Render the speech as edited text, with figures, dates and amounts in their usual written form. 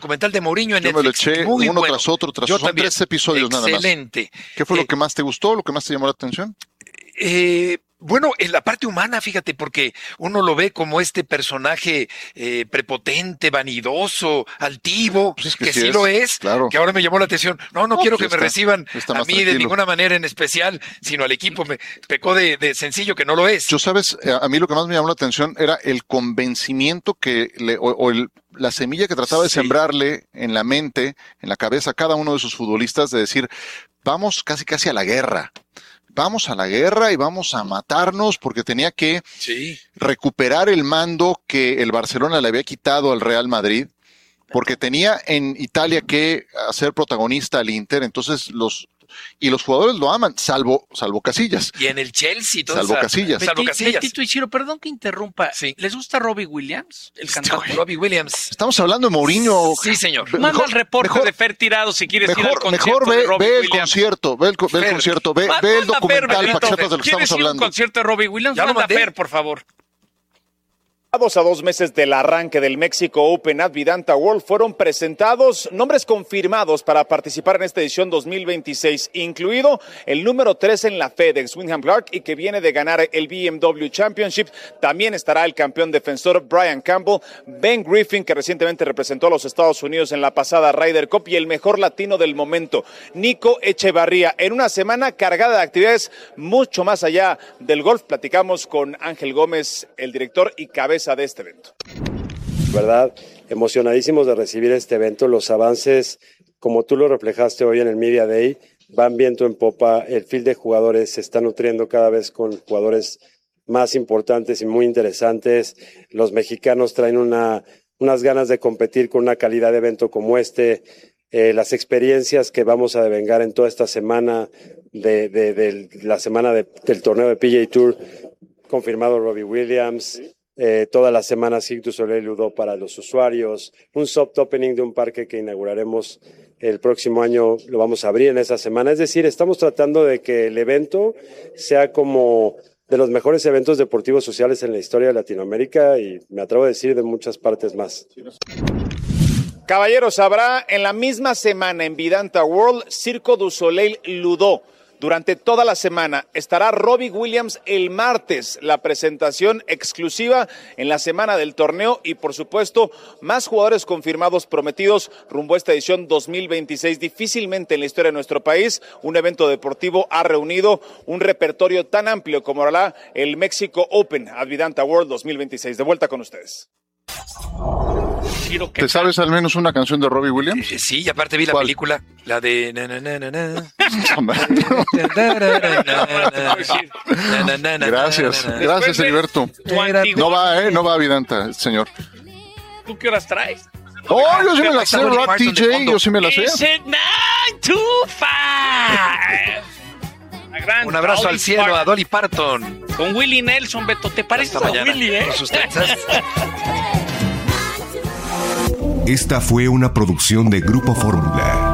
documental de Mourinho en Netflix. Yo me lo eché muy uno bueno. tras otro. Son también. 3 episodios nada más. Excelente. ¿Qué fue lo que más te gustó, lo que más te llamó la atención? Bueno, en la parte humana, fíjate, porque uno lo ve como este personaje prepotente, vanidoso, altivo, pues que sí lo es, claro. Que ahora me llamó la atención. No quiero que me reciban a mí tranquilo. de ninguna manera en especial, sino al equipo. Me pecó de sencillo, que no lo es. Yo, sabes, a mí lo que más me llamó la atención era el convencimiento la semilla que trataba de sembrarle en la mente, en la cabeza a cada uno de sus futbolistas, de decir, vamos casi a la guerra. Vamos a la guerra y vamos a matarnos, porque tenía que recuperar el mando que el Barcelona le había quitado al Real Madrid, porque tenía en Italia que hacer protagonista al Inter. Entonces los jugadores lo aman, salvo Casillas. Y en el Chelsea, salvo Casillas. Betito y Ciro, perdón que interrumpa. Sí. ¿Les gusta Robbie Williams, el cantante? Robbie Williams. Estamos hablando de Mourinho. Sí, señor. Manda el reporte de Fer Tirado si quieres ir al concierto de Robbie Williams. Ve el concierto, ve el documental para que sepas de lo que estamos hablando. ¿Quieres ir a un concierto de Robbie Williams? Manda Fer, por favor. A 2 meses del arranque del Mexico Open at Vidanta World fueron presentados nombres confirmados para participar en esta edición 2026, incluido el número 3 en la FedEx, Wyndham Clark, y que viene de ganar el BMW Championship. También estará el campeón defensor Brian Campbell, Ben Griffin, que recientemente representó a los Estados Unidos en la pasada Ryder Cup, y el mejor latino del momento, Nico Echevarría, en una semana cargada de actividades mucho más allá del golf. Platicamos con Ángel Gómez, el director y cabeza de este evento. ¿Verdad? Emocionadísimos de recibir este evento. Los avances, como tú lo reflejaste hoy en el Media Day, van viento en popa. El field de jugadores se está nutriendo cada vez con jugadores más importantes y muy interesantes. Los mexicanos traen unas ganas de competir con una calidad de evento como este. Las experiencias que vamos a devengar en toda esta semana de la semana del torneo de PGA Tour, confirmado Robbie Williams. Toda la semana Cirque du Soleil Ludo para los usuarios, un soft opening de un parque que inauguraremos el próximo año, lo vamos a abrir en esa semana. Es decir, estamos tratando de que el evento sea como de los mejores eventos deportivos sociales en la historia de Latinoamérica, y me atrevo a decir de muchas partes más. Caballeros, habrá en la misma semana en Vidanta World Cirque du Soleil Ludo. Durante toda la semana estará Robbie Williams el martes, la presentación exclusiva en la semana del torneo, y por supuesto más jugadores confirmados prometidos rumbo a esta edición 2026. Difícilmente en la historia de nuestro país un evento deportivo ha reunido un repertorio tan amplio como hará el Mexico Open at Vidanta World 2026. De vuelta con ustedes. ¿Te sabes al menos una canción de Robbie Williams? Sí, y aparte vi la película, la de Gracias, Heriberto. No va a Vidanta, señor. ¿Tú qué horas traes? Oh, yo sí me la sé, Rock TJ, yo sí me la sé. Is it 9 to 5? Un abrazo al cielo a Dolly Parton. Con Willie Nelson, Beto, ¿te pareces a Willie, con sus trenzas. Esta fue una producción de Grupo Fórmula.